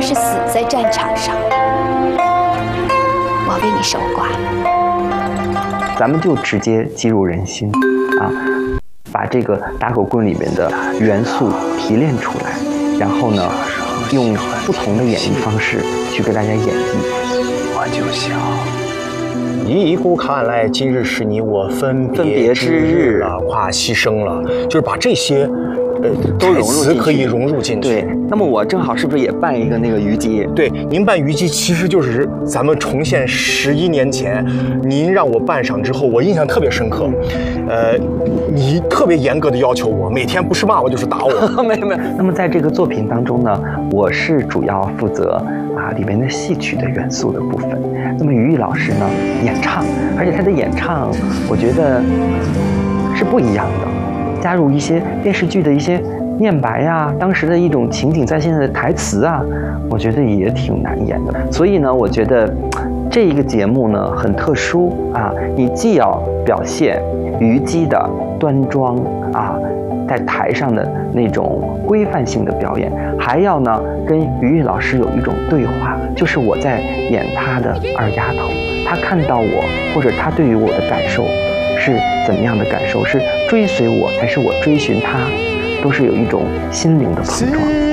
是死在战场上，我为你守寡。 咱们就直接击入人心啊，把这个打狗棍里面的元素提炼出来，然后呢，用不同的演绎方式去给大家演绎。 我就想，一顾看来，今日是你我分别之日了，跨牺牲了，就是把这些。 都融入进去， 可以融入进去。 对，那么我正好是不是也扮一个那个虞姬？ 对，您扮虞姬其实就是咱们重现11年前，您让我扮上之后，我印象特别深刻。你特别严格的要求我，每天不是骂我就是打我。 没有。那么在这个作品当中呢，我是主要负责里面的戏曲的元素的部分。那么于毅老师呢，演唱，而且他的演唱，我觉得是不一样的。加入一些电视剧的一些念白呀，当时的一种情景再现的台词啊，我觉得也挺难演的。所以呢，我觉得这一个节目呢很特殊啊，你既要表现虞姬的端庄啊，在台上的那种规范性的表演，还要呢跟于毅老师有一种对话，就是我在演他的二丫头，他看到我，或者他对于我的感受是怎么样的感受？是追随我，还是我追寻他？都是有一种心灵的碰撞。